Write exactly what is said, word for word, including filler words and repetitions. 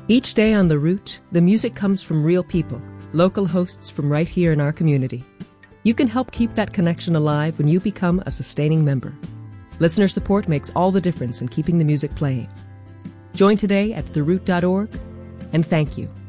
Each day on The Root, the music comes from real people, local hosts from right here in our community. You can help keep that connection alive when you become a sustaining member. Listener support makes all the difference in keeping the music playing. Join today at the root dot org, and thank you.